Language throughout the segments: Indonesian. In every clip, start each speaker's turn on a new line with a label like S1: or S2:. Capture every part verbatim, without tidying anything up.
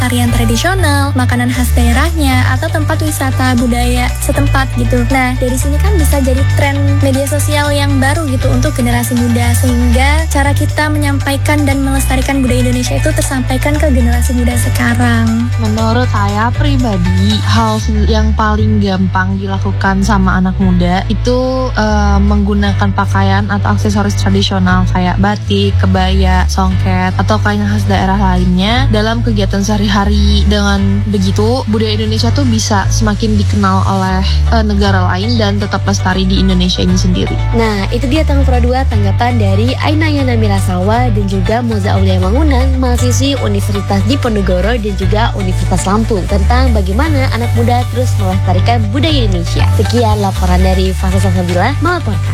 S1: tarian tradisional, makanan khas daerahnya, atau tempat wisata budaya setempat gitu. Nah, dari sini kan bisa jadi tren media sosial yang baru gitu untuk generasi muda, sehingga cara kita menyampaikan dan melestarikan budaya Indonesia itu tersampaikan ke generasi muda sekarang.
S2: Menurut saya pribadi, hal yang paling gampang dilakukan sama anak muda itu uh, menggunakan pakaian atau aksesoris tradisional kayak batik, kebaya, songket, atau kain khas daerah lainnya dalam kegiatan sehari-hari. Dengan begitu, budaya Indonesia tuh bisa semakin dikenal oleh uh, negara lain dan tetap lestari di Indonesia ini sendiri.
S3: Nah, itu dia Tang Pro dua tanggapan dari Aina Yana Mirasawa dan juga Moza Aulia Mangunan, mahasiswi Universitas Diponegoro dan juga Universitas Lampung, tentang bagaimana anak muda terus melestarikan budaya Indonesia. Sekian laporan dari Fasa Salsabila melaporkan.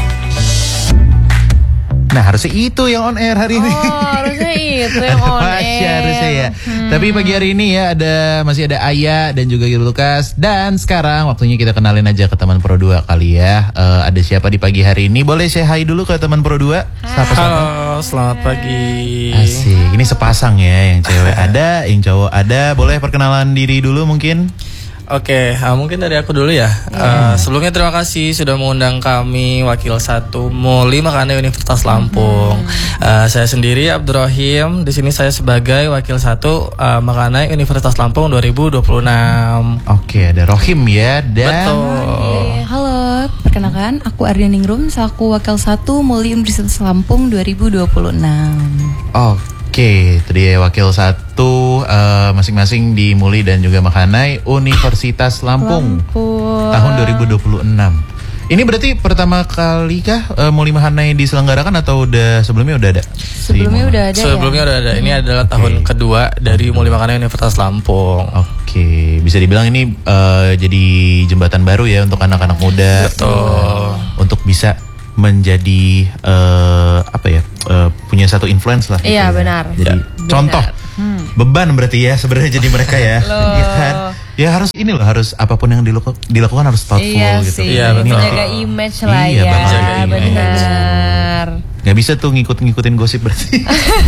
S4: Nah, harusnya itu yang on air hari ini.
S2: Oh, harusnya itu yang on air.
S4: Masya, harusnya ya. Hmm. Tapi pagi hari ini ya ada masih ada Aya dan juga Lukas. Dan sekarang waktunya kita kenalin aja ke teman Pro dua kali ya. Uh, ada siapa di pagi hari ini? Boleh say hi dulu ke teman Pro dua?
S5: Sapa, halo, selamat pagi.
S4: Asik. Ini sepasang ya, yang cewek ada, yang cowok ada. Boleh perkenalan diri dulu mungkin?
S5: Oke, uh, mungkin dari aku dulu ya. Yeah. Uh, sebelumnya terima kasih sudah mengundang kami Wakil satu Muli Makanai Universitas Lampung. Mm-hmm. Uh, saya sendiri Abdurrahim. Di sini saya sebagai Wakil satu uh, Makanai Universitas Lampung dua ribu dua puluh enam.
S4: Oke, ada Rohim ya. Dan
S2: Betul. Halo, perkenalkan aku Ardia Ningrum, selaku Wakil satu Muli Universitas Lampung dua ribu dua puluh enam.
S4: Oke. Oke, itu dia Wakil satu uh, masing-masing di Muli dan juga Makanai Universitas Lampung, Lampung tahun dua ribu dua puluh enam. Ini berarti pertama kali kah uh, Muli Makanai diselenggarakan atau udah sebelumnya udah ada?
S2: Sebelumnya udah ada.
S5: Sebelumnya
S2: ya?
S5: udah ada. Ini adalah okay. tahun kedua dari Muli Makanai Universitas Lampung.
S4: Oke, bisa dibilang ini uh, jadi jembatan baru ya untuk anak-anak muda.
S5: Betul.
S4: Untuk bisa menjadi uh, apa ya uh, punya satu influence lah.
S2: Iya
S4: gitu
S2: benar.
S4: Ya. Jadi
S2: benar.
S4: contoh hmm. beban berarti ya sebenarnya jadi mereka ya. Ya kan? Ya harus ini loh, harus apapun yang dilaku, dilakukan harus thoughtful
S2: iya
S4: gitu.
S2: Sih.
S5: Iya betul.
S2: Jaga image lah
S4: iya,
S2: ya.
S4: Jaga image.
S2: Benar.
S4: Gak bisa tuh ngikut-ngikutin gosip berarti.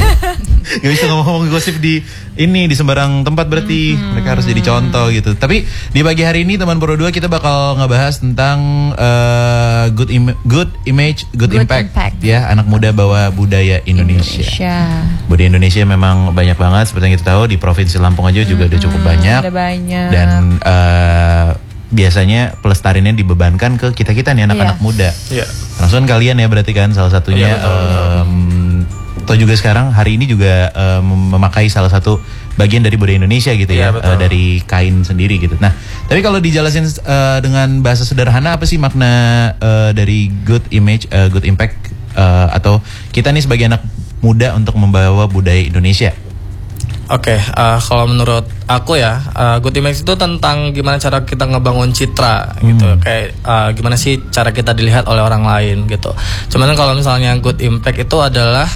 S4: Gak bisa ngomong-ngomong gosip di ini di sembarang tempat berarti. Mm-hmm. Mereka harus jadi contoh gitu. Tapi di pagi hari ini teman Pro dua kita bakal ngebahas tentang uh, good im- good image, good, good impact, impact ya, anak muda bawa budaya Indonesia. Indonesia. Budaya Indonesia memang banyak banget seperti yang kita tahu di Provinsi Lampung aja juga mm-hmm. udah cukup banyak.
S2: Ada banyak.
S4: Dan uh, biasanya pelestariannya dibebankan ke kita-kita nih anak-anak yeah. muda.
S5: Yeah.
S4: Langsung kalian ya berarti kan salah satunya. Yeah, um, atau juga sekarang hari ini juga um, memakai salah satu bagian dari budaya Indonesia gitu ya, yeah, uh, dari kain sendiri gitu. Nah, tapi kalau dijelasin uh, dengan bahasa sederhana apa sih makna uh, dari good image, uh, good impact uh, atau kita nih sebagai anak muda untuk membawa budaya Indonesia?
S5: Oke, okay, uh, kalau menurut aku ya, uh, good image itu tentang gimana cara kita ngebangun citra hmm. gitu, kayak uh, gimana sih cara kita dilihat oleh orang lain gitu. Cuman kalau misalnya good impact itu adalah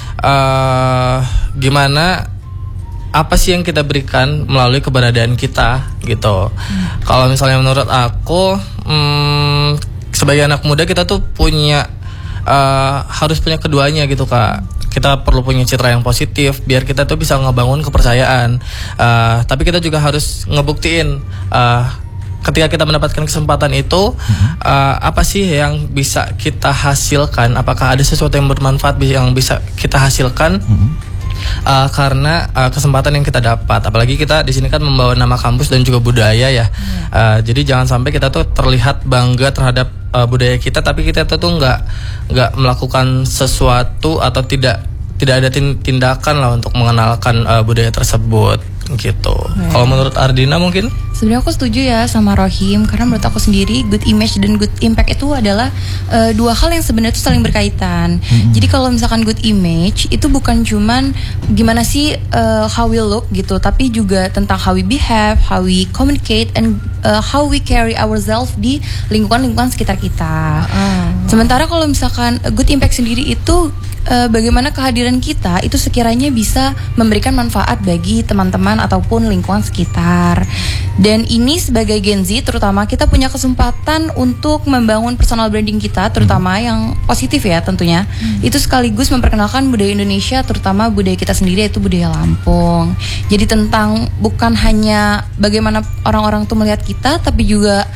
S5: uh, gimana apa sih yang kita berikan melalui keberadaan kita gitu. Hmm. Kalau misalnya menurut aku, hmm, sebagai anak muda kita tuh punya uh, harus punya keduanya gitu Kak. Kita perlu punya citra yang positif biar kita tuh bisa ngebangun kepercayaan. Uh, tapi kita juga harus ngebuktiin uh, ketika kita mendapatkan kesempatan itu uh, apa sih yang bisa kita hasilkan? Apakah ada sesuatu yang bermanfaat yang bisa kita hasilkan? Uh, karena uh, kesempatan yang kita dapat, apalagi kita di sini kan membawa nama kampus dan juga budaya ya. Uh, jadi jangan sampai kita tuh terlihat bangga terhadap uh, budaya kita, tapi kita tuh nggak nggak melakukan sesuatu atau tidak tidak ada tindakan lah untuk mengenalkan uh, budaya tersebut gitu. Hmm. Kalau menurut Ardina mungkin?
S2: Sebenarnya aku setuju ya sama Rohim, karena menurut aku sendiri good image dan good impact itu adalah uh, dua hal yang sebenarnya itu saling berkaitan. Hmm. Jadi kalau misalkan good image itu bukan cuman gimana sih uh, how we look gitu, tapi juga tentang how we behave, how we communicate, and uh, how we carry ourselves di lingkungan-lingkungan sekitar kita. Hmm. Sementara kalau misalkan good impact sendiri itu uh, bagaimana kehadiran kita itu sekiranya bisa memberikan manfaat bagi teman-teman ataupun lingkungan sekitar. Dan ini sebagai Gen Z terutama kita punya kesempatan untuk membangun personal branding kita, terutama yang positif ya tentunya. Hmm. Itu sekaligus memperkenalkan budaya Indonesia, terutama budaya kita sendiri yaitu budaya Lampung. Jadi tentang bukan hanya bagaimana orang-orang tuh melihat kita, tapi juga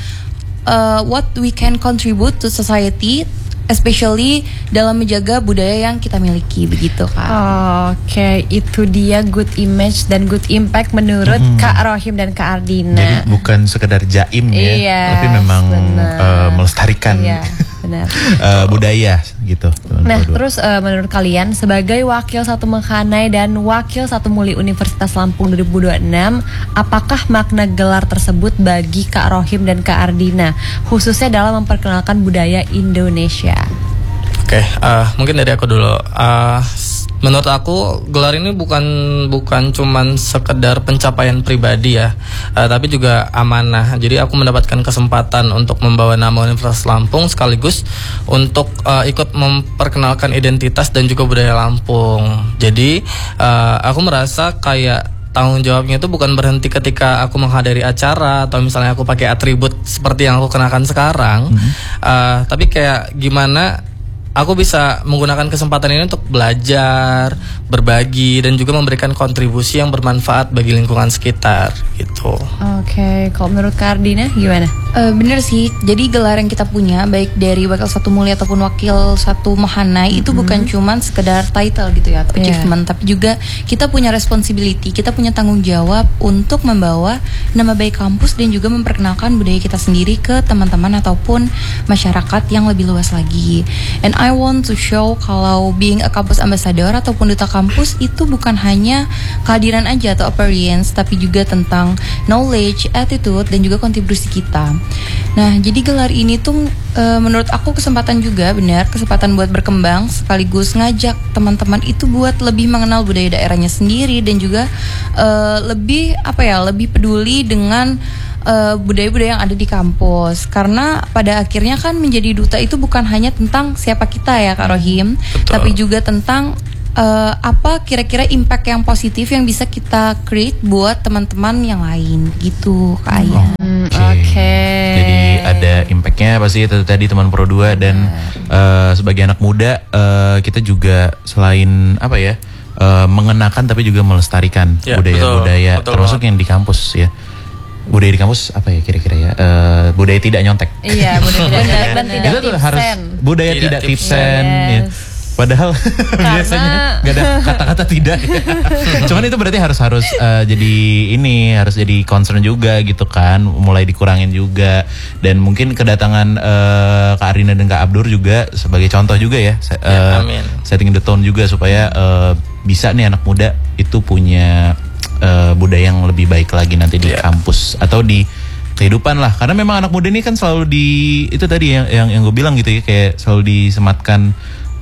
S2: uh, what we can contribute to society, especially dalam menjaga budaya yang kita miliki, begitu Kak.
S6: Oh, Oke, okay. Itu dia good image dan good impact menurut hmm. Kak Rohim dan Kak Ardina.
S4: Jadi bukan sekedar jaim ya,
S6: iya,
S4: tapi memang uh, melestarikan
S6: iya, benar.
S4: uh, budaya gitu.
S6: Nah, terus uh, menurut kalian sebagai wakil satu Mekhanai dan wakil satu Muli Universitas Lampung dua ribu dua puluh enam, apakah makna gelar tersebut bagi Kak Rohim dan Kak Ardina, khususnya dalam memperkenalkan budaya Indonesia?
S5: Oke, okay, uh, mungkin dari aku dulu. Uh, menurut aku gelar ini bukan bukan cuman sekedar pencapaian pribadi ya, uh, tapi juga amanah. Jadi aku mendapatkan kesempatan untuk membawa nama Universitas Lampung sekaligus untuk uh, ikut memperkenalkan identitas dan juga budaya Lampung. Jadi uh, aku merasa kayak tanggung jawabnya itu bukan berhenti ketika aku menghadiri acara atau misalnya aku pakai atribut seperti yang aku kenakan sekarang, mm-hmm. uh, tapi kayak gimana aku bisa menggunakan kesempatan ini untuk belajar, berbagi, dan juga memberikan kontribusi yang bermanfaat bagi lingkungan sekitar gitu.
S6: Oke, okay. Kalau menurut Kak Ardina gimana?
S2: Uh, bener sih, jadi gelar yang kita punya baik dari wakil satu Muli ataupun wakil satu Mekhanai mm-hmm. itu bukan cuman sekedar title gitu ya, atau achievement, yeah. tapi juga kita punya responsibility, kita punya tanggung jawab untuk membawa nama baik kampus dan juga memperkenalkan budaya kita sendiri ke teman-teman ataupun masyarakat yang lebih luas lagi. And I want to show kalau being a campus ambassador ataupun duta kampus itu bukan hanya kehadiran aja atau appearance, tapi juga tentang knowledge, attitude, dan juga kontribusi kita. Nah, jadi gelar ini tuh e, menurut aku kesempatan juga, benar, kesempatan buat berkembang sekaligus ngajak teman-teman itu buat lebih mengenal budaya daerahnya sendiri dan juga e, lebih apa ya, lebih peduli dengan Uh, budaya-budaya yang ada di kampus. Karena pada akhirnya kan menjadi duta itu bukan hanya tentang siapa kita ya Kak Rohim, betul, tapi juga tentang uh, apa kira-kira impact yang positif yang bisa kita create buat teman-teman yang lain gitu Kak Aya.
S6: hmm, Oke okay.
S4: Jadi ada impactnya pasti itu tadi teman Pro dua dan uh, sebagai anak muda uh, kita juga selain apa ya uh, mengenakan tapi juga melestarikan ya, budaya-budaya termasuk yang di kampus ya. Budaya di kampus apa ya kira-kira ya? Uh, budaya tidak nyontek.
S6: Iya, budaya tidak nyontek dan tidak
S4: tipsen. Harus budaya tidak, tidak tipsen.
S6: Yes.
S4: Ya. Padahal biasanya nggak ada kata-kata tidak. Ya. Cuman itu berarti harus harus uh, jadi ini harus jadi concern juga gitu kan. Mulai dikurangin juga. Dan mungkin kedatangan uh, Kak Arina dan Kak Abdur juga sebagai contoh juga ya. Uh, ya amin. Setting the tone juga supaya uh, bisa nih anak muda itu punya Uh, budaya yang lebih baik lagi nanti di yeah. kampus atau di kehidupan lah, karena memang anak muda ini kan selalu di itu tadi yang yang, yang gue bilang gitu ya, kayak selalu disematkan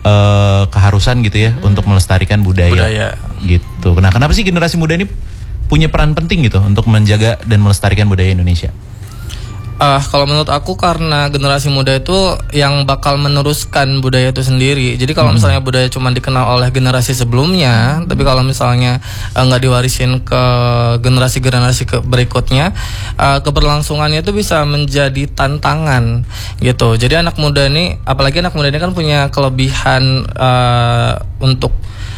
S4: uh, keharusan gitu ya hmm. untuk melestarikan budaya, budaya gitu. Nah, kenapa sih generasi muda ini punya peran penting gitu untuk menjaga dan melestarikan budaya Indonesia?
S5: Uh, kalau menurut aku karena generasi muda itu yang bakal meneruskan budaya itu sendiri. Jadi kalau hmm. misalnya budaya cuma dikenal oleh generasi sebelumnya, tapi kalau misalnya nggak uh, diwarisin ke generasi-generasi ke berikutnya, uh, keberlangsungannya itu bisa menjadi tantangan gitu. Jadi anak muda ini, apalagi anak muda ini kan punya kelebihan uh, untuk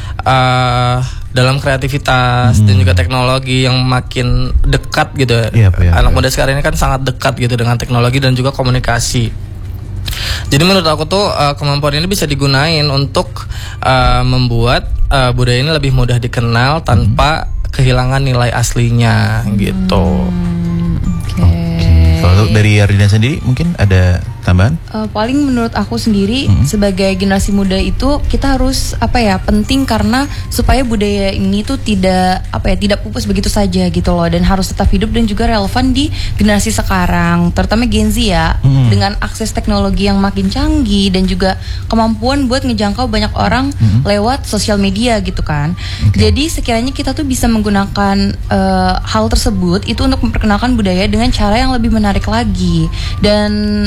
S5: uh, dalam kreativitas hmm. dan juga teknologi yang makin dekat gitu.
S4: Yep, yep,
S5: Anak
S4: yep.
S5: muda sekarang ini kan sangat dekat gitu dengan teknologi dan juga komunikasi. Jadi menurut aku tuh uh, kemampuan ini bisa digunain untuk uh, membuat uh, budaya ini lebih mudah dikenal tanpa hmm. kehilangan nilai aslinya gitu.
S6: Hmm, Oke.
S4: Okay. Kalau dari Ardina sendiri mungkin ada tambahan?
S2: Uh, paling menurut aku sendiri hmm. sebagai generasi muda itu kita harus apa ya penting karena supaya budaya ini tuh tidak apa ya tidak pupus begitu saja gitu loh, dan harus tetap hidup dan juga relevan di generasi sekarang, terutama Gen Z ya hmm. dengan akses teknologi yang makin canggih dan juga kemampuan buat ngejangkau banyak orang hmm. lewat sosial media gitu kan. Okay. Jadi sekiranya kita tuh bisa menggunakan uh, hal tersebut itu untuk memperkenalkan budaya dengan cara yang lebih menarik lagi dan uh,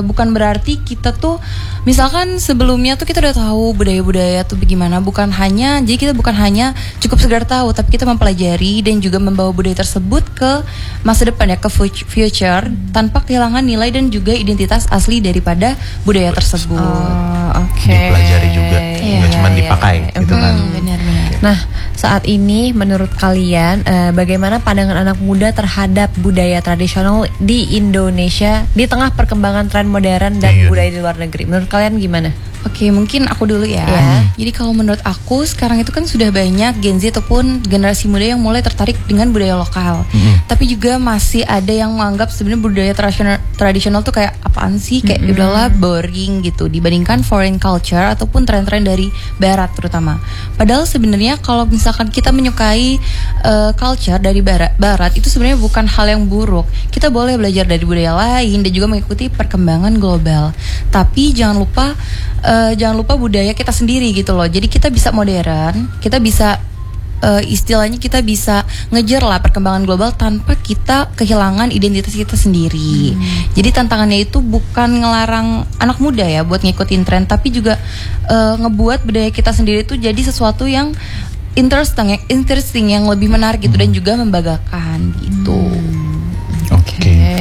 S2: uh, bukan berarti kita tuh misalkan sebelumnya tuh kita udah tahu budaya-budaya tuh bagaimana, bukan hanya jadi kita bukan hanya cukup sekedar tahu, tapi kita mempelajari dan juga membawa budaya tersebut ke masa depan ya, ke future tanpa kehilangan nilai dan juga identitas asli daripada budaya tersebut.
S6: Oh, oke. Okay.
S4: Dipelajari juga,
S2: Iya,
S4: nggak cuma
S6: iya,
S4: dipakai
S6: iya.
S4: gitu kan.
S2: Hmm, benar-benar.
S6: Nah, saat ini menurut kalian eh, bagaimana pandangan anak muda terhadap budaya tradisional di Indonesia di tengah perkembangan tren modern dan
S4: Iya.
S6: budaya di luar negeri? Menurut kalian gimana?
S2: Oke, mungkin aku dulu ya.
S6: Ya.
S2: Jadi kalau menurut aku sekarang itu kan sudah banyak Gen Z ataupun generasi muda yang mulai tertarik dengan budaya lokal.
S4: Mm-mm.
S2: Tapi juga masih ada yang menganggap sebenarnya budaya tradisional tradisional tuh kayak apaan sih? Kayak udahlah boring gitu dibandingkan foreign culture ataupun tren-tren dari barat terutama. Padahal sebenarnya kalau misalkan kita menyukai uh, culture dari barat, barat itu sebenarnya bukan hal yang buruk. Kita boleh belajar dari budaya lain dan juga mengikuti perkembangan global. Tapi jangan lupa Uh, jangan lupa budaya kita sendiri gitu loh. Jadi kita bisa modern, kita bisa uh, istilahnya kita bisa ngejar lah perkembangan global tanpa kita kehilangan identitas kita sendiri. Hmm. Jadi tantangannya itu bukan ngelarang anak muda ya buat ngikutin tren, tapi juga uh, ngebuat budaya kita sendiri itu jadi sesuatu yang interesting, interesting yang lebih menarik gitu, dan juga membanggakan gitu.
S4: Oke.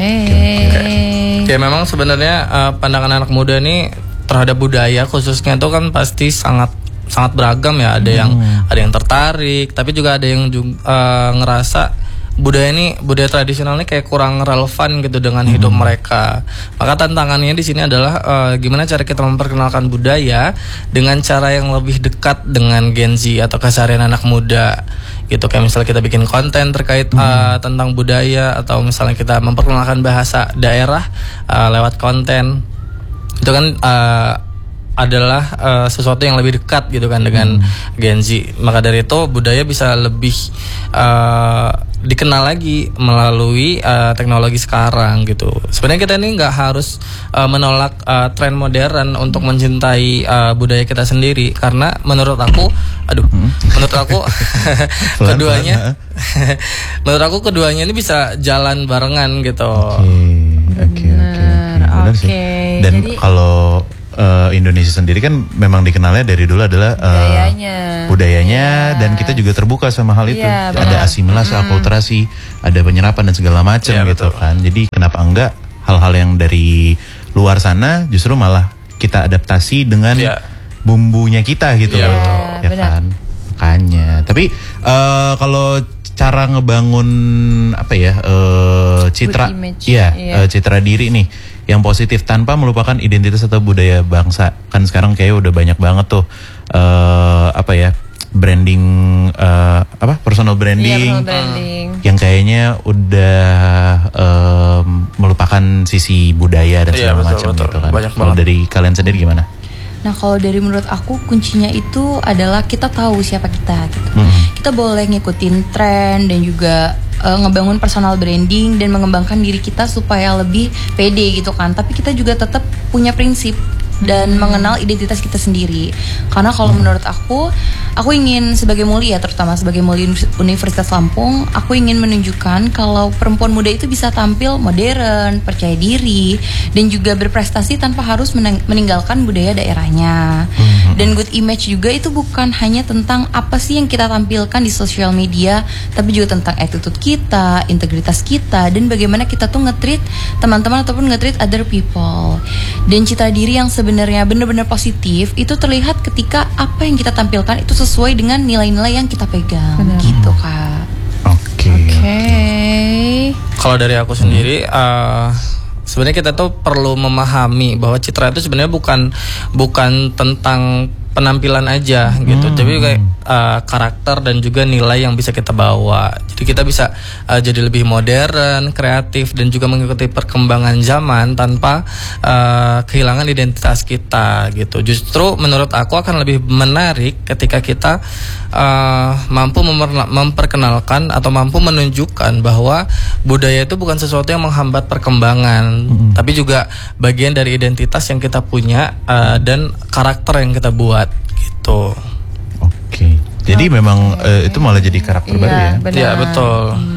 S5: Oke, memang sebenarnya uh, pandangan anak muda ini terhadap budaya khususnya itu kan pasti sangat sangat beragam ya. Ada yang ada yang tertarik, tapi juga ada yang juga uh, ngerasa budaya ini budaya tradisional ini kayak kurang relevan gitu dengan hidup mereka. Maka tantangannya di sini adalah uh, gimana cara kita memperkenalkan budaya dengan cara yang lebih dekat dengan Gen Z atau keseharian anak muda gitu. Kayak misalnya kita bikin konten terkait uh, tentang budaya, atau misalnya kita memperkenalkan bahasa daerah uh, lewat konten. Itu kan uh, adalah uh, sesuatu yang lebih dekat gitu kan dengan hmm. Gen Z. Maka dari itu budaya bisa lebih uh, dikenal lagi melalui uh, teknologi sekarang gitu. Sebenarnya kita ini nggak harus uh, menolak uh, tren modern untuk mencintai uh, budaya kita sendiri, karena menurut aku, aduh, hmm. menurut aku keduanya, menurut aku keduanya ini bisa jalan barengan gitu.
S4: Oke, oke, oke. Benar sih. Dan
S6: Jadi-
S4: kalau uh, Indonesia sendiri kan memang dikenalnya dari dulu adalah uh,
S6: Budayanya.
S4: budayanya,
S6: Iya.
S4: dan kita juga terbuka sama hal itu.
S6: Iya,
S4: Ada
S6: benar.
S4: asimilasi, akulturasi, ada penyerapan dan segala macam
S5: Iya,
S4: gitu
S5: betul.
S4: kan. Jadi kenapa enggak hal-hal yang dari luar sana justru malah kita adaptasi dengan
S5: Iya.
S4: bumbunya kita gitu
S5: Iya,
S4: loh,
S6: betul.
S4: ya
S6: Benar.
S4: kan. Makanya. Tapi uh, kalau cara ngebangun apa ya uh, citra,
S6: image.
S4: iya,
S6: Iya.
S4: uh, citra diri nih yang positif tanpa melupakan identitas atau budaya bangsa. Kan sekarang kayak udah banyak banget tuh uh, apa ya, branding uh, apa personal
S6: Iya,
S4: branding,
S6: personal branding.
S4: yang kayaknya udah um, melupakan sisi budaya dan
S5: Iya,
S4: segala
S5: betul,
S4: macam
S5: betul.
S4: gitu kan.
S5: Banyak
S4: Kalau
S5: banget.
S4: dari kalian sendiri gimana?
S2: Nah, kalau dari menurut aku kuncinya itu adalah kita tahu siapa kita gitu.
S4: Hmm.
S2: Kita boleh ngikutin tren dan juga uh, ngebangun personal branding dan mengembangkan diri kita supaya lebih pede gitu kan. Tapi kita juga tetap punya prinsip dan mengenal identitas kita sendiri. Karena kalau menurut aku, aku ingin sebagai mulia, terutama sebagai mulia Universitas Lampung, aku ingin menunjukkan kalau perempuan muda itu bisa tampil modern, percaya diri, dan juga berprestasi tanpa harus meneng- meninggalkan budaya daerahnya. Dan good image juga itu bukan hanya tentang apa sih yang kita tampilkan di sosial media, tapi juga tentang attitude kita, integritas kita, dan bagaimana kita tuh nge-treat teman-teman ataupun nge-treat other people. Dan citra diri yang sebenarnya benar-benar positif itu terlihat ketika apa yang kita tampilkan itu sesuai dengan nilai-nilai yang kita pegang.
S6: Benar.
S2: Gitu, Kak.
S4: Oke.
S6: Oke.
S5: Kalau dari aku sendiri, uh, sebenarnya kita tuh perlu memahami bahwa citra itu sebenarnya bukan bukan tentang penampilan aja gitu, tapi kayak uh, karakter dan juga nilai yang bisa kita bawa. Jadi kita bisa uh, jadi lebih modern, kreatif, dan juga mengikuti perkembangan zaman tanpa uh, kehilangan identitas kita gitu. Justru menurut aku akan lebih menarik ketika kita uh, mampu memperna- memperkenalkan atau mampu menunjukkan bahwa budaya itu bukan sesuatu yang menghambat perkembangan, tapi juga bagian dari identitas yang kita punya uh, dan karakter yang kita buat gitu.
S4: Oke. Jadi memang eh, itu malah jadi karakter baru ya.
S6: Iya, benar.
S5: Iya, betul.
S6: Hmm.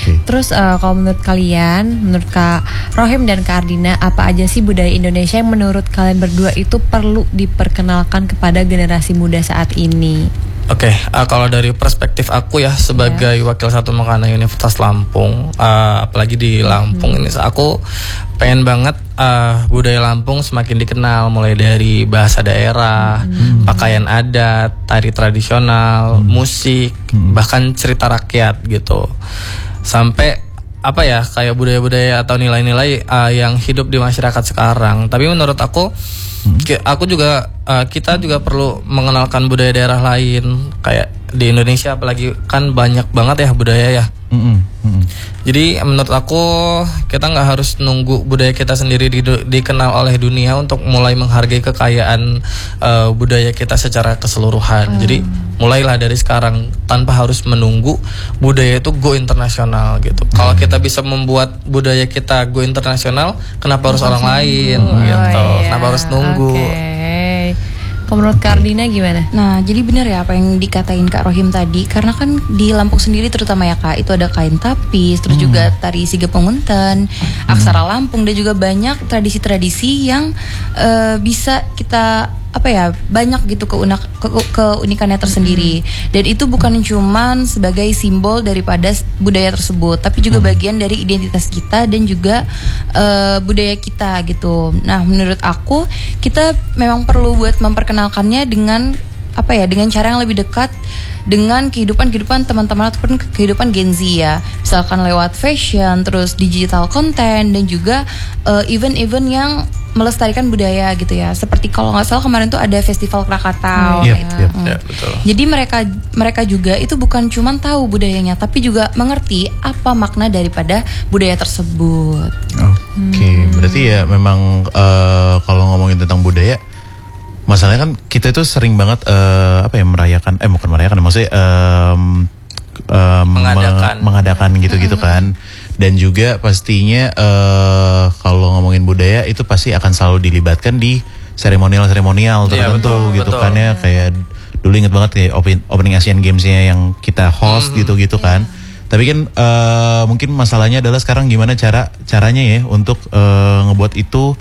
S4: Oke.
S6: Terus uh, kalau menurut kalian, menurut Kak Rohim dan Kak Ardina, apa aja sih budaya Indonesia yang menurut kalian berdua itu perlu diperkenalkan kepada generasi muda saat ini?
S5: Oke, okay, uh, kalau dari perspektif aku ya sebagai yeah. wakil satu Mekana Universitas Lampung, uh, apalagi di Lampung mm-hmm. ini, aku pengen banget uh, budaya Lampung semakin dikenal, mulai dari bahasa daerah, mm-hmm. pakaian adat, tari tradisional, mm-hmm. musik, mm-hmm. bahkan cerita rakyat gitu, sampai apa ya kayak budaya-budaya atau nilai-nilai uh, yang hidup di masyarakat sekarang. Tapi menurut aku Hmm. aku juga uh, kita juga perlu mengenalkan budaya daerah lain kayak di Indonesia, apalagi kan banyak banget ya budaya ya.
S4: Hmm. Hmm.
S5: Jadi menurut aku kita nggak harus nunggu budaya kita sendiri di, dikenal oleh dunia untuk mulai menghargai kekayaan uh, budaya kita secara keseluruhan. Hmm. Jadi mulailah dari sekarang tanpa harus menunggu budaya itu go internasional gitu. Hmm. Kalau kita bisa membuat budaya kita go internasional, kenapa harus orang lain
S6: oh,
S5: gitu?
S6: Iya.
S5: Kenapa harus nunggu?
S6: Okay. Kalau menurut Kak Ardina gimana?
S2: Nah, jadi benar ya apa yang dikatain Kak Rohim tadi. Karena kan di Lampung sendiri terutama ya Kak, itu ada kain tapis, terus hmm. juga tari Siga Pengunten, aksara Lampung, dan juga banyak tradisi-tradisi yang uh, bisa kita apa ya banyak gitu keunak, ke, keunikannya tersendiri. Dan itu bukan cuman sebagai simbol daripada budaya tersebut, tapi juga bagian dari identitas kita dan juga uh, budaya kita gitu. Nah, menurut aku kita memang perlu buat memperkenalkannya dengan apa ya dengan cara yang lebih dekat dengan kehidupan-kehidupan teman-teman ataupun kehidupan Gen Z ya, misalkan lewat fashion, terus digital content, dan juga uh, event-event yang melestarikan budaya gitu ya. Seperti kalau nggak salah kemarin tuh ada festival Krakatau.
S4: Hmm, yep,
S2: ya.
S4: yep.
S2: Hmm.
S5: Ya, betul.
S2: Jadi mereka mereka juga itu bukan cuma tahu budayanya, tapi juga mengerti apa makna daripada budaya tersebut.
S4: Oke, okay. hmm. berarti ya memang uh, kalau ngomongin tentang budaya, masalahnya kan kita itu sering banget uh, apa ya merayakan, eh bukan merayakan, maksudnya um, um,
S5: mengadakan,
S4: meng- mengadakan gitu-gitu kan. Dan juga pastinya uh, kalau ngomongin budaya itu pasti akan selalu dilibatkan di seremonial-seremonial tertentu
S5: ya, betul,
S4: gitu
S5: betul.
S4: kan ya. Kayak dulu inget banget kayak open, opening Asian Games-nya yang kita host
S5: hmm,
S4: gitu-gitu kan. Tapi kan uh, mungkin masalahnya adalah sekarang gimana cara caranya ya untuk uh, ngebuat itu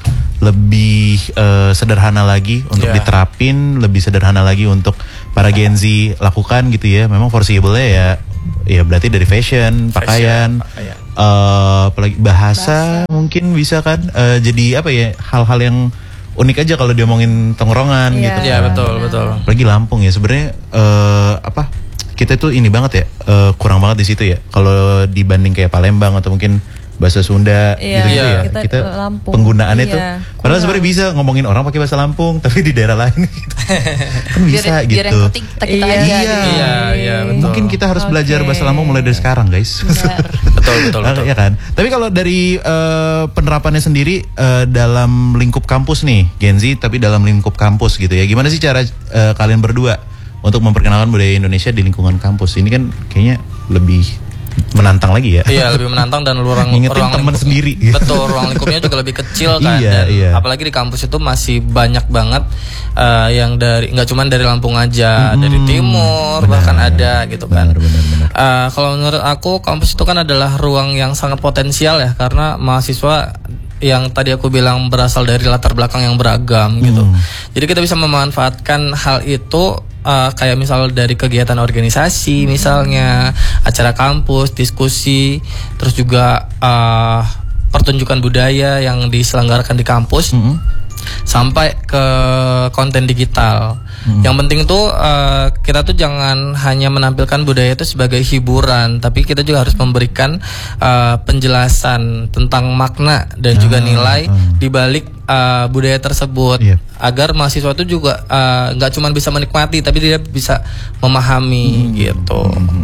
S4: lebih uh, sederhana lagi untuk
S5: yeah.
S4: diterapin, lebih sederhana lagi untuk para Gen Z lakukan gitu ya. Memang foreseeable-nya ya ya berarti dari fashion, pakaian,
S5: pakaian.
S4: Uh, apalagi bahasa, bahasa mungkin bisa kan uh, jadi apa ya hal-hal yang unik aja kalau diomongin tongkrongan
S6: yeah.
S4: gitu.
S5: Iya
S4: kan.
S5: betul betul.
S4: Apalagi Lampung ya sebenarnya uh, apa kita tuh ini banget ya uh, kurang banget di situ ya kalau dibanding kayak Palembang atau mungkin bahasa Sunda
S6: iya,
S4: gitu-gitu
S5: iya.
S4: ya
S6: kita,
S4: kita
S6: Lampung.
S4: penggunaannya
S6: Iya,
S4: tuh padahal sebenarnya bisa ngomongin orang pakai bahasa Lampung tapi di daerah lain gitu. Kan bisa
S2: biar,
S4: gitu
S2: biar yang penting kita, kita
S6: Iya.
S2: aja
S4: iya
S2: gitu.
S5: Iya, iya, betul.
S4: Mungkin kita harus
S6: Oke.
S4: belajar bahasa Lampung mulai dari sekarang guys.
S5: betul betul betul.
S4: Ya kan. Tapi kalau dari uh, penerapannya sendiri uh, dalam lingkup kampus nih Gen Z, tapi dalam lingkup kampus gitu ya, gimana sih cara uh, kalian berdua untuk memperkenalkan budaya Indonesia di lingkungan kampus? Ini kan kayaknya lebih menantang lagi ya.
S5: Iya, lebih menantang dan ruang
S4: Ngingetin
S5: ruang
S4: teman
S5: lingkup-
S4: sendiri.
S5: Betul, ruang lingkupnya juga lebih kecil kan.
S4: Iya,
S5: dan
S4: iya.
S5: apalagi di kampus itu masih banyak banget uh, yang dari nggak cuma dari Lampung aja,
S4: Mm-hmm.
S5: dari timur
S4: Benar.
S5: bahkan ada gitu kan.
S4: Benar, benar, benar.
S5: Uh, kalau menurut aku kampus itu kan adalah ruang yang sangat potensial ya, karena mahasiswa yang tadi aku bilang berasal dari latar belakang yang beragam gitu.
S4: Hmm.
S5: Jadi kita bisa memanfaatkan hal itu uh, kayak misal dari kegiatan organisasi, misalnya acara kampus, diskusi, terus juga uh, pertunjukan budaya yang diselenggarakan di kampus.
S4: Hmm.
S5: Sampai ke konten digital. Hmm. Yang penting tuh uh, kita tuh jangan hanya menampilkan budaya itu sebagai hiburan, tapi kita juga harus memberikan uh, penjelasan tentang makna dan
S4: ah,
S5: juga nilai
S4: ah.
S5: di balik uh, budaya tersebut,
S4: Yep.
S5: agar mahasiswa itu juga nggak uh, cuma bisa menikmati, tapi dia bisa memahami hmm. gitu.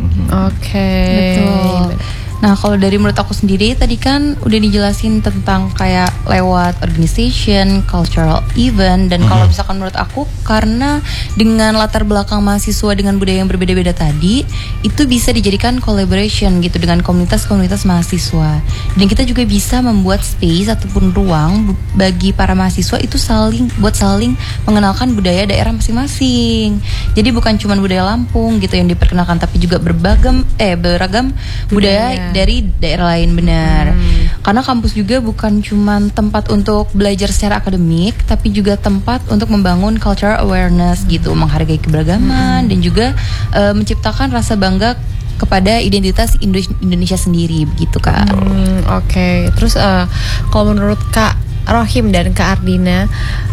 S6: Oke.
S2: Betul. Nah, kalau dari menurut aku sendiri tadi kan udah dijelasin tentang kayak lewat organization, cultural event, dan kalau misalkan menurut aku karena dengan latar belakang mahasiswa dengan budaya yang berbeda-beda tadi, itu bisa dijadikan collaboration gitu dengan komunitas-komunitas mahasiswa. Dan kita juga bisa membuat space ataupun ruang bagi para mahasiswa itu saling buat saling mengenalkan budaya daerah masing-masing. Jadi bukan cuma budaya Lampung gitu yang diperkenalkan, tapi juga beragam eh beragam budaya dari daerah lain, benar. Hmm. Karena kampus juga bukan cuma tempat untuk belajar secara akademik, tapi juga tempat untuk membangun cultural awareness gitu, menghargai keberagaman hmm. dan juga uh, menciptakan rasa bangga kepada identitas Indonesia sendiri, begitu Kak.
S6: Hmm, Oke, okay. Terus uh, kalau menurut Kak Rohim dan Kak Ardina,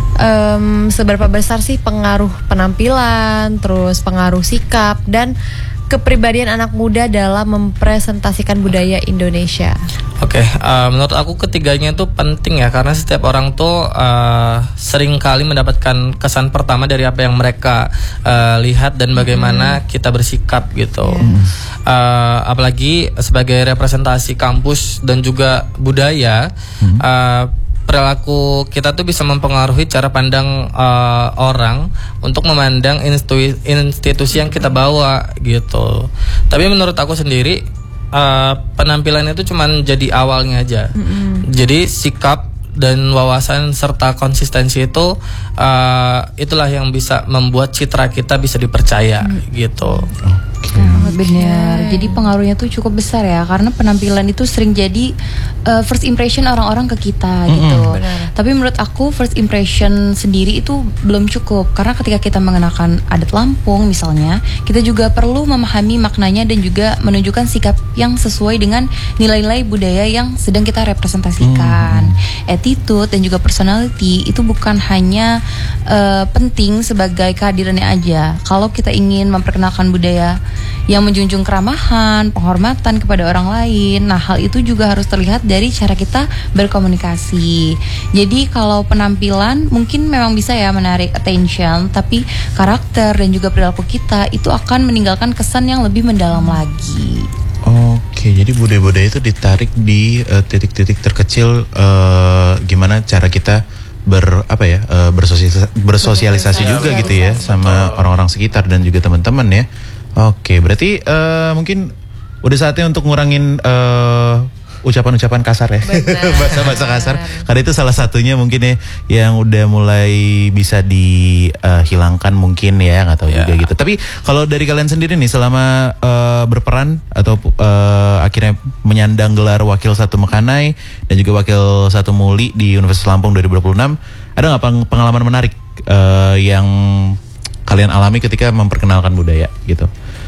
S6: um, seberapa besar sih pengaruh penampilan, terus pengaruh sikap dan kepribadian anak muda dalam mempresentasikan budaya Indonesia?
S5: Oke, okay, uh, menurut aku ketiganya itu penting ya, karena setiap orang tuh uh, sering kali mendapatkan kesan pertama dari apa yang mereka uh, lihat dan bagaimana hmm. kita bersikap gitu. Yeah. Uh, apalagi sebagai representasi kampus dan juga budaya, hmm. uh, perilaku kita tuh bisa mempengaruhi cara pandang uh, orang untuk memandang institusi, institusi yang kita bawa gitu. Tapi menurut aku sendiri, Uh, penampilan itu cuman jadi awalnya aja. Mm-hmm. Jadi sikap dan wawasan serta konsistensi itu uh, itulah yang bisa membuat citra kita bisa dipercaya mm. gitu.
S2: Nah, benar. Jadi pengaruhnya tuh cukup besar ya, karena penampilan itu sering jadi uh, first impression orang-orang ke kita mm-hmm. gitu. Benar. Tapi menurut aku first impression sendiri itu belum cukup, karena ketika kita mengenakan adat Lampung misalnya, kita juga perlu memahami maknanya dan juga menunjukkan sikap yang sesuai dengan nilai-nilai budaya yang sedang kita representasikan. Mm. Attitude dan juga personality itu bukan hanya uh, penting sebagai kehadirannya aja. Kalau kita ingin memperkenalkan budaya yang menjunjung keramahan, penghormatan kepada orang lain, nah hal itu juga harus terlihat dari cara kita berkomunikasi. Jadi kalau penampilan mungkin memang bisa ya menarik attention, tapi karakter dan juga perilaku kita itu akan meninggalkan kesan yang lebih mendalam lagi.
S4: Oke, jadi budaya-budaya itu ditarik di uh, titik-titik terkecil, uh, gimana cara kita ber apa ya uh, bersosialisasi, bersosialisasi juga gitu ya sama orang-orang sekitar dan juga teman-teman ya. Oke, berarti uh, mungkin udah saatnya untuk ngurangin uh, ucapan-ucapan kasar ya, bahasa-bahasa kasar. Karena itu salah satunya mungkin ya yang udah mulai bisa dihilangkan uh, mungkin ya, nggak tahu yeah. juga gitu. Tapi kalau dari kalian sendiri nih selama uh, berperan atau uh, akhirnya menyandang gelar Wakil Satu Mekanai dan juga Wakil Satu Muli di Universitas Lampung dua ribu dua puluh enam, ada nggak peng- pengalaman menarik uh, yang kalian alami ketika memperkenalkan budaya gitu?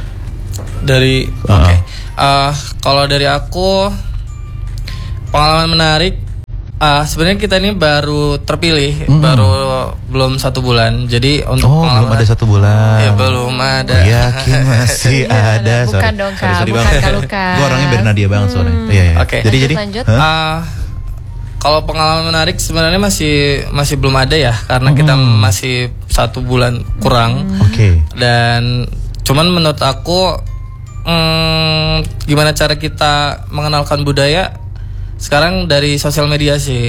S5: Dari uh-huh. oke, okay. uh, kalau dari aku pengalaman menarik, uh, sebenarnya kita ini baru terpilih, mm. baru belum satu bulan. Jadi untuk
S4: oh belum ada satu bulan.
S5: Ya belum ada.
S4: Yakin masih ada.
S6: Bukan dong Kak, sorry, sorry
S4: bukan Kaluka. Gue orangnya Bernadia banget soalnya.
S5: Hmm.
S4: Iya, iya.
S5: Oke. Okay.
S4: Jadi jadi.
S6: Lanjut.
S5: Uh, kalau pengalaman menarik sebenarnya masih masih belum ada ya, karena mm. kita masih satu bulan kurang.
S4: Mm. Oke. Okay.
S5: Dan cuman menurut aku, hmm, gimana cara kita mengenalkan budaya? Sekarang dari sosial media sih,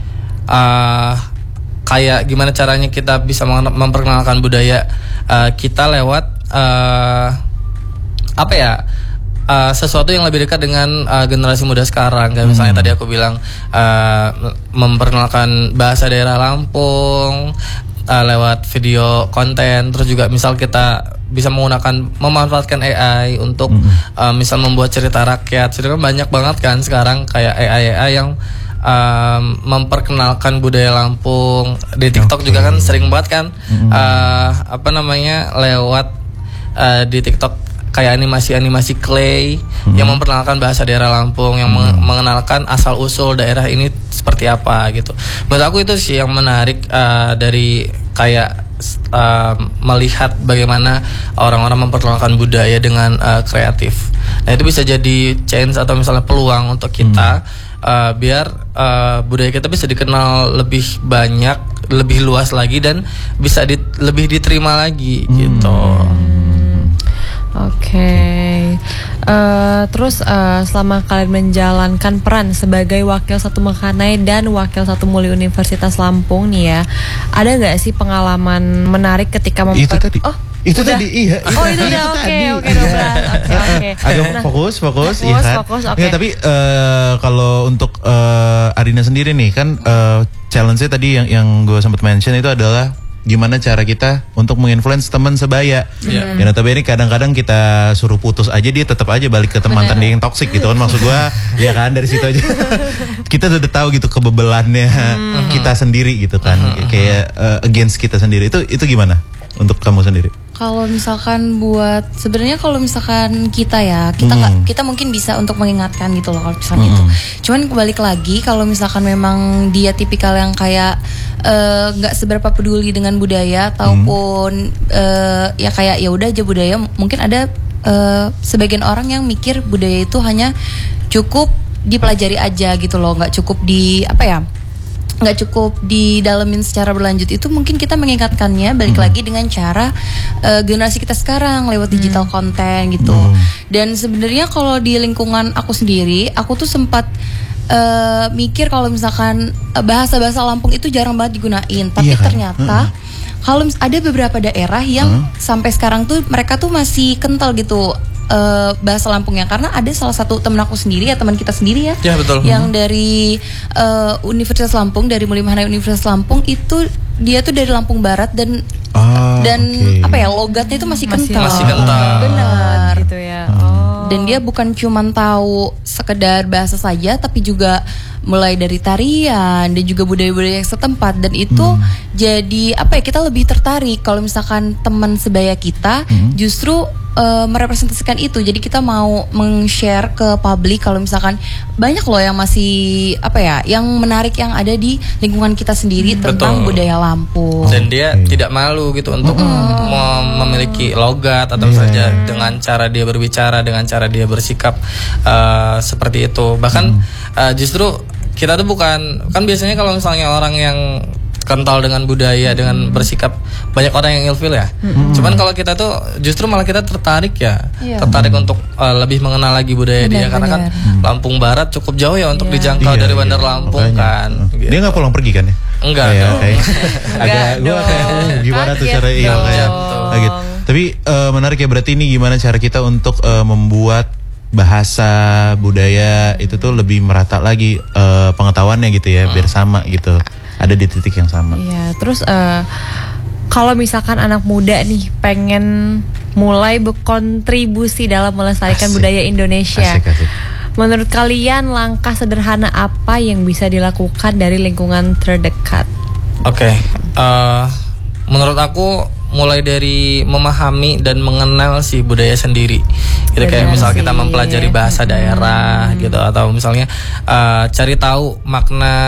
S5: uh, kayak gimana caranya kita bisa memperkenalkan budaya uh, kita lewat uh, apa ya, uh, sesuatu yang lebih dekat dengan uh, generasi muda sekarang. Kayak misalnya hmm. tadi aku bilang uh, memperkenalkan bahasa daerah Lampung uh, lewat video konten, terus juga misal kita bisa menggunakan memanfaatkan A I untuk mm-hmm. uh, misal membuat cerita rakyat. Jadi kan banyak banget kan sekarang kayak A I A I yang um, memperkenalkan budaya Lampung. Di TikTok okay. juga kan sering banget kan mm-hmm. uh, apa namanya lewat uh, di TikTok kayak animasi-animasi clay mm-hmm. yang memperkenalkan bahasa daerah Lampung, yang mm-hmm. mengenalkan asal usul daerah ini seperti apa gitu. Menurut aku itu sih yang menarik uh, dari kayak Uh, melihat bagaimana orang-orang memperkenalkan budaya dengan uh, kreatif. Nah itu bisa jadi chance atau misalnya peluang untuk kita hmm. uh, biar uh, budaya kita bisa dikenal lebih banyak, lebih luas lagi dan bisa di, lebih diterima lagi hmm. gitu.
S6: Oke, okay. uh, terus uh, selama kalian menjalankan peran sebagai Wakil Satu Mekanai dan Wakil Satu Muli Universitas Lampung nih ya, ada nggak sih pengalaman menarik ketika memper-
S4: itu tadi?
S6: Oh,
S4: itu
S6: udah?
S4: tadi iya.
S6: Oh itu udah oke oke oke oke.
S4: Agak fokus fokus,
S6: fokus
S4: iya kan?
S6: Fokus, okay.
S4: Ya, tapi uh, kalau untuk uh, Ardina sendiri nih kan uh, challenge-nya tadi yang yang gue sempat mention itu adalah gimana cara kita untuk menginfluence teman sebaya.
S5: Iya.
S4: Ya notabene kadang-kadang kita suruh putus aja dia tetap aja balik ke mantan dia yang toksik gitu kan, maksud gua. Ya kan dari situ aja kita udah tahu gitu kebebelannya kita sendiri gitu kan, kayak uh, against kita sendiri. Itu itu gimana untuk kamu sendiri?
S2: Kalau misalkan buat sebenarnya kalau misalkan kita ya kita nggak
S4: Hmm.
S2: kita mungkin bisa untuk mengingatkan gitu loh kalau misalnya itu. Cuman balik lagi kalau misalkan memang dia tipikal yang kayak eh, nggak seberapa peduli dengan budaya ataupun eh, ya kayak ya udah aja budaya, mungkin ada eh, sebagian orang yang mikir budaya itu hanya cukup dipelajari aja gitu loh, nggak cukup di apa ya? nggak cukup didalemin secara berlanjut. Itu mungkin kita mengingatkannya balik
S4: Hmm.
S2: lagi dengan cara uh, generasi kita sekarang lewat digital konten gitu.
S4: Hmm.
S2: Dan sebenarnya kalau di lingkungan aku sendiri, aku tuh sempat uh, mikir kalau misalkan uh, bahasa-bahasa Lampung itu jarang banget digunain, tapi
S4: Iya kan?
S2: ternyata kalau mis- ada beberapa daerah yang sampai sekarang tuh mereka tuh masih kental gitu uh, bahasa Lampungnya, karena ada salah satu temen aku sendiri ya, teman kita sendiri ya,
S5: Ya, betul.
S2: yang dari uh, Universitas Lampung, dari Mulimahana Universitas Lampung, itu dia tuh dari Lampung Barat dan
S4: Ah,
S2: dan
S4: oke.
S2: apa ya, logatnya itu masih,
S6: Masih-
S2: kental.
S5: Masih kental.
S2: Benar.
S6: gitu ya. Oh.
S2: Dan dia bukan cuman tahu sekedar bahasa saja, tapi juga mulai dari tarian dan juga budaya-budaya yang setempat, dan itu jadi apa ya, kita lebih tertarik kalau misalkan teman sebaya kita justru uh, merepresentasikan itu. Jadi kita mau meng-share ke publik kalau misalkan banyak loh yang masih apa ya, yang menarik yang ada di lingkungan kita sendiri tentang
S5: Betul.
S2: budaya Lampung.
S5: Dan dia tidak malu gitu untuk mem- memiliki logat atau saja dengan cara dia berbicara, dengan cara dia bersikap uh, seperti itu. Bahkan uh, justru kita tuh bukan, kan biasanya kalau misalnya orang yang kental dengan budaya, dengan bersikap, banyak orang yang ilfil ya. Cuman kalau kita tuh justru malah kita tertarik ya,
S2: Iya.
S5: tertarik untuk uh, lebih mengenal lagi budaya dia, karena kan Lampung Barat cukup jauh ya untuk dijangkau
S4: Iya,
S5: dari
S4: iya,
S5: Bandar Lampung
S4: makanya.
S5: kan.
S4: Dia
S5: gitu.
S4: nggak pulang pergi kan ya?
S5: Enggak
S4: Kayak,
S5: dong.
S4: kayak agak gua kayak oh, gimana tuh
S6: Kaget
S4: cara iya
S6: dong.
S4: kayak kaget. Tapi eh, menarik ya, berarti ini gimana cara kita untuk eh, membuat bahasa budaya itu tuh lebih merata lagi eh, pengetahuannya gitu ya, biar sama gitu, ada di titik yang sama.
S6: Iya, terus eh, kalau misalkan anak muda nih pengen mulai berkontribusi dalam melestarikan
S4: Asik.
S6: budaya Indonesia,
S4: Asik, asik.
S6: menurut kalian langkah sederhana apa yang bisa dilakukan dari lingkungan terdekat?
S5: Oke, eh, menurut aku mulai dari memahami dan mengenal si budaya sendiri. Gitu, kayak
S6: Benar
S5: misal
S6: sih.
S5: kita mempelajari bahasa daerah gitu, atau misalnya eh, cari tahu makna